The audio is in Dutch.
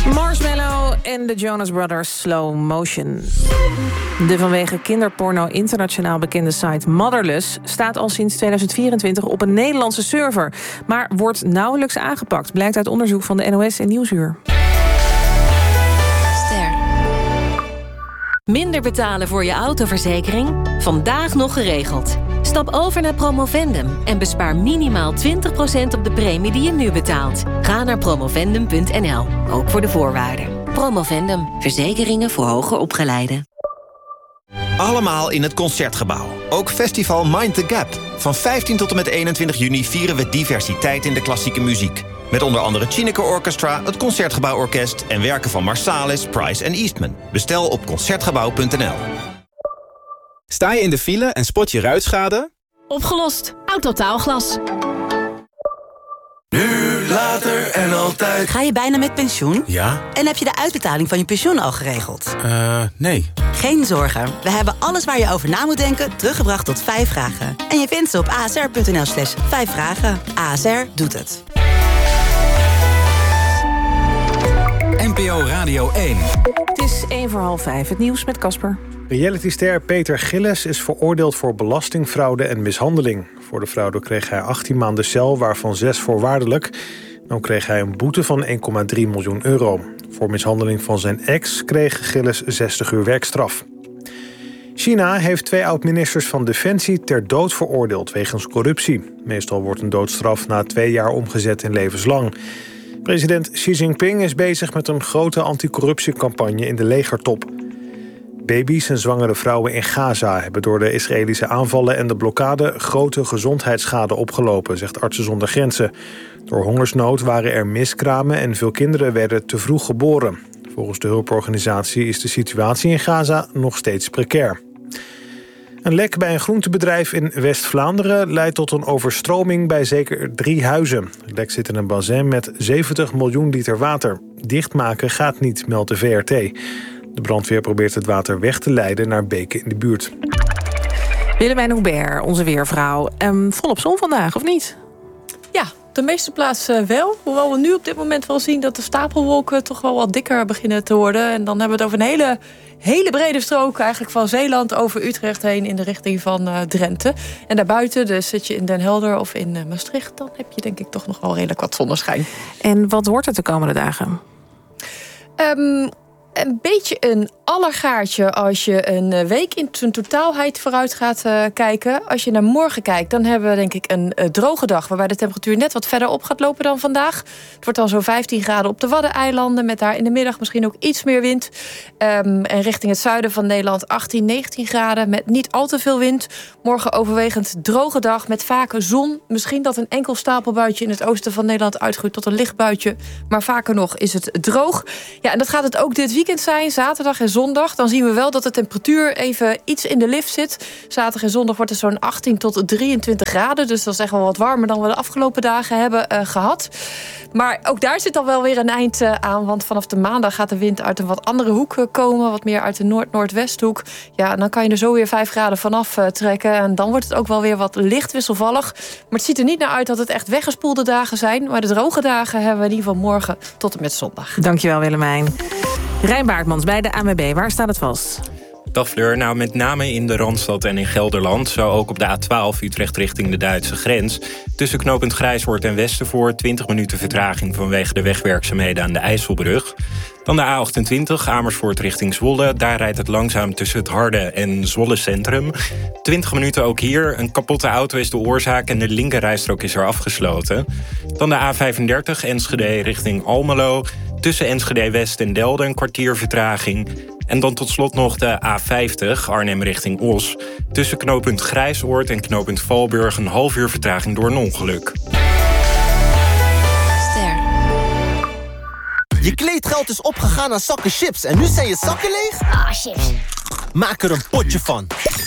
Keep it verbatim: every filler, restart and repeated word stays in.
Marshmallow en de Jonas Brothers Slow Motion. De vanwege kinderporno internationaal bekende site Motherless staat al sinds tweeduizend vierentwintig op een Nederlandse server, maar wordt nauwelijks aangepakt, blijkt uit onderzoek van de N O S en Nieuwsuur. Ster. Minder betalen voor je autoverzekering? Vandaag nog geregeld. Stap over naar Promovendum en bespaar minimaal twintig procent op de premie die je nu betaalt. Ga naar promovendum punt n l, ook voor de voorwaarden. Promovendum, verzekeringen voor hoger opgeleiden. Allemaal in het Concertgebouw. Ook festival Mind the Gap. Van vijftien tot en met eenentwintig juni vieren we diversiteit in de klassieke muziek. Met onder andere Chineke Orchestra, het Concertgebouworkest en werken van Marsalis, Price en Eastman. Bestel op concertgebouw punt n l. Sta je in de file en spot je ruitschade? Opgelost. Autotaalglas. Nu, later en altijd. Ga je bijna met pensioen? Ja. En heb je de uitbetaling van je pensioen al geregeld? Eh, uh, nee. Geen zorgen. We hebben alles waar je over na moet denken teruggebracht tot vijf vragen. En je vindt ze op a s r punt n l slash vijf vragen. A S R doet het. N P O Radio één. Het is één voor half vijf. Het nieuws met Casper. Realityster Peter Gillis is veroordeeld voor belastingfraude en mishandeling. Voor de fraude kreeg hij achttien maanden cel, waarvan zes voorwaardelijk. Dan kreeg hij een boete van één komma drie miljoen euro. Voor mishandeling van zijn ex kreeg Gillis zestig uur werkstraf. China heeft twee oud-ministers van Defensie ter dood veroordeeld wegens corruptie. Meestal wordt een doodstraf na twee jaar omgezet in levenslang. President Xi Jinping is bezig met een grote anticorruptiecampagne in de legertop. Baby's en zwangere vrouwen in Gaza hebben door de Israëlische aanvallen en de blokkade grote gezondheidsschade opgelopen, zegt Artsen zonder Grenzen. Door hongersnood waren er miskramen en veel kinderen werden te vroeg geboren. Volgens de hulporganisatie is de situatie in Gaza nog steeds precair. Een lek bij een groentebedrijf in West-Vlaanderen leidt tot een overstroming bij zeker drie huizen. Het lek zit in een bassin met zeventig miljoen liter water. Dichtmaken gaat niet, meldt de V R T. De brandweer probeert het water weg te leiden naar beken in de buurt. Willemijn Hubert, onze weervrouw. Um, volop zon vandaag, of niet? Ja, op de meeste plaatsen wel. Hoewel we nu op dit moment wel zien dat de stapelwolken toch wel wat dikker beginnen te worden. En dan hebben we het over een hele, hele brede strook eigenlijk van Zeeland over Utrecht heen in de richting van uh, Drenthe. En daarbuiten, dus zit je in Den Helder of in uh, Maastricht, dan heb je denk ik toch nog wel redelijk wat zonneschijn. En wat wordt het de komende dagen? Um, Een beetje een allergaartje als je een week in zijn totaalheid vooruit gaat uh, kijken. Als je naar morgen kijkt, dan hebben we denk ik een uh, droge dag, waarbij de temperatuur net wat verder op gaat lopen dan vandaag. Het wordt dan zo'n vijftien graden op de Waddeneilanden, met daar in de middag misschien ook iets meer wind. Um, en richting het zuiden van Nederland achttien, negentien graden met niet al te veel wind. Morgen overwegend droge dag met vaak zon. Misschien dat een enkel stapelbuitje in het oosten van Nederland uitgroeit tot een licht buitje. Maar vaker nog is het droog. Ja, en dat gaat het ook dit weekend zijn, zaterdag en zondag. Dan zien we wel dat de temperatuur even iets in de lift zit. Zaterdag en zondag wordt het zo'n achttien tot drieëntwintig graden. Dus dat is echt wel wat warmer dan we de afgelopen dagen hebben uh, gehad. Maar ook daar zit al wel weer een eind uh, aan. Want vanaf de maandag gaat de wind uit een wat andere hoek uh, komen. Wat meer uit de noord-noordwesthoek. Ja, en dan kan je er zo weer vijf graden vanaf uh, trekken. En dan wordt het ook wel weer wat licht wisselvallig. Maar het ziet er niet naar uit dat het echt weggespoelde dagen zijn. Maar de droge dagen hebben we in ieder geval morgen tot en met zondag. Dankjewel, Willemijn. Rijn Baartmans bij de A N W B. Waar staat het vast? Dag Fleur. Nou, met name in de Randstad en in Gelderland. Zo ook op de A twaalf Utrecht richting de Duitse grens. Tussen knooppunt Grijshoort en Westervoort twintig minuten vertraging vanwege de wegwerkzaamheden aan de IJsselbrug. Dan de A achtentwintig Amersfoort richting Zwolle. Daar rijdt het langzaam tussen het Harde en Zwolle Centrum. twintig minuten ook hier. Een kapotte auto is de oorzaak en de linkerrijstrook is er afgesloten. Dan de A vijfendertig Enschede richting Almelo. Tussen Enschede West en Delden een kwartier vertraging. En dan tot slot nog de A vijftig Arnhem richting Os. Tussen knooppunt Grijsoord en knooppunt Valburg een half uur vertraging door een ongeluk. Ster. Je kleedgeld is opgegaan aan zakken chips en nu zijn je zakken leeg? Ah, oh, chips. Maak er een potje van.